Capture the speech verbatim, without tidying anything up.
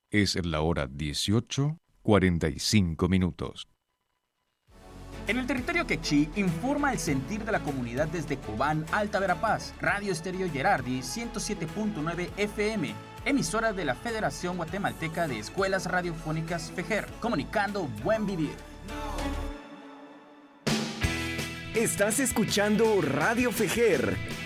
Es la hora dieciocho, cuarenta y cinco minutos. En el territorio quechí informa el sentir de la comunidad desde Cobán, Alta Verapaz, Radio Estéreo Gerardi ciento siete punto nueve F M, emisora de la Federación Guatemalteca de Escuelas Radiofónicas FEGER, comunicando buen vivir. Estás escuchando Radio FEGER